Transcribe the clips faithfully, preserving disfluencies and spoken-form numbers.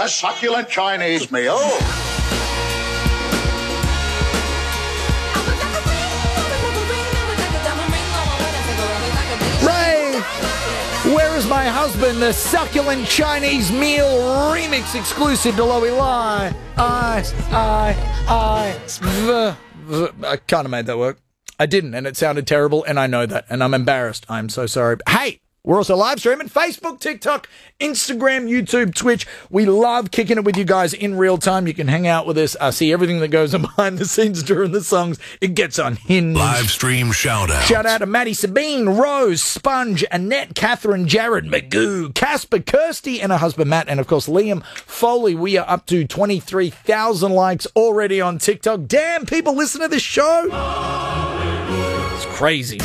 a succulent Chinese meal. Ray, where is my husband? The succulent Chinese meal remix exclusive to Lowy Lie. I, I, I, v, v, I kind of made that work. I didn't, and it sounded terrible, and I know that, and I'm embarrassed. I'm so sorry. Hey! We're also live streaming Facebook, TikTok, Instagram, YouTube, Twitch. We love kicking it with you guys in real time. You can hang out with us, uh, see everything that goes on behind the scenes during the songs. It gets unhinged. Live stream shout out. Shout out to Maddie, Sabine, Rose, Sponge, Annette, Catherine, Jared, Magoo, Casper, Kirsty, and her husband Matt, and of course Liam Foley. We are up to twenty-three thousand likes already on TikTok. Damn, people listen to this show. It's crazy.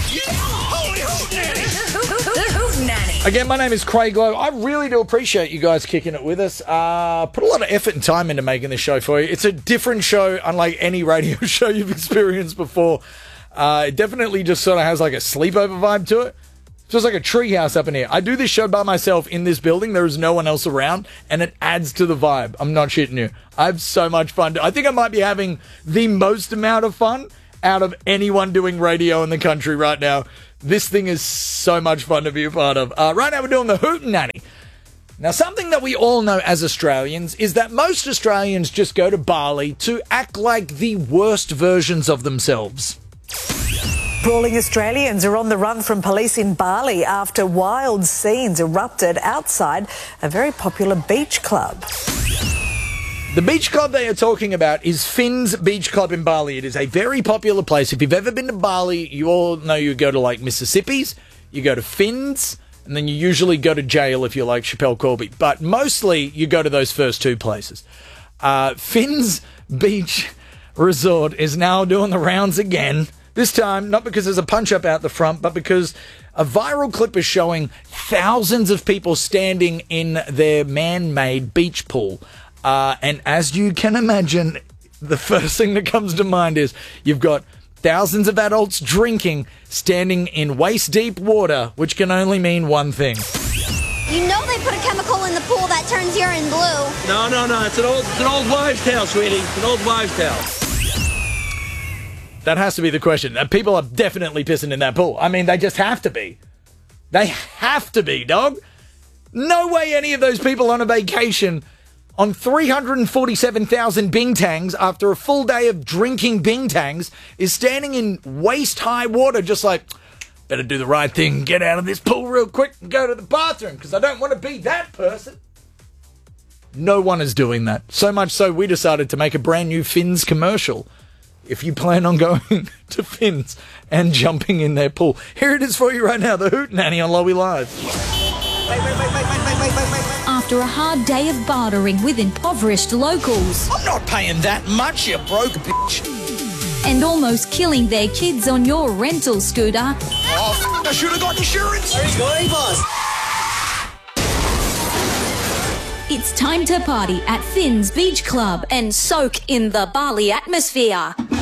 Again, my name is Craig Lowe. I really do appreciate you guys kicking it with us. Uh, put a lot of effort and time into making this show for you. It's a different show, unlike any radio show you've experienced before. Uh, it definitely just sort of has like a sleepover vibe to it. It's just like a treehouse up in here. I do this show by myself in this building. There is no one else around, and it adds to the vibe. I'm not shitting you. I have so much fun. I think I might be having the most amount of fun out of anyone doing radio in the country right now. This thing is so much fun to be a part of. Uh, right now we're doing the Hootenanny. Now, something that we all know as Australians is that most Australians just go to Bali to act like the worst versions of themselves. Brawling Australians are on the run from police in Bali after wild scenes erupted outside a very popular beach club. The beach club they are talking about is Finn's Beach Club in Bali. It is a very popular place. If you've ever been to Bali, you all know you go to like Mississippi's, you go to Finn's, and then you usually go to jail if you like Chappelle Corby. But mostly you go to those first two places. Uh, Finn's Beach Resort is now doing the rounds again. This time, not because there's a punch-up out the front, but because a viral clip is showing thousands of people standing in their man-made beach pool. Uh, and as you can imagine, the first thing that comes to mind is you've got thousands of adults drinking, standing in waist-deep water, which can only mean one thing. You know they put a chemical in the pool that turns urine blue. No, no, no. It's an old, it's an old wives' tale, sweetie. It's an old wives' tale. That has to be the question. Uh, people are definitely pissing in that pool. I mean, they just have to be. They have to be, dog. No way any of those people on a vacation on three hundred forty-seven thousand bintangs after a full day of drinking bintangs is standing in waist-high water just like, better do the right thing, get out of this pool real quick and go to the bathroom because I don't want to be that person. No one is doing that. So much so we decided to make a brand new Finn's commercial. If you plan on going to Finn's and jumping in their pool. Here it is for you right now, the Hootenanny on Lowy Live. Wait, wait, wait, wait, wait, wait, wait, wait. After a hard day of bartering with impoverished locals. I'm not paying that much, you broke bitch. And almost killing their kids on your rental scooter. Oh, f- I should have got insurance. Where's going, boss? It's time to party at Finn's Beach Club and soak in the Bali atmosphere.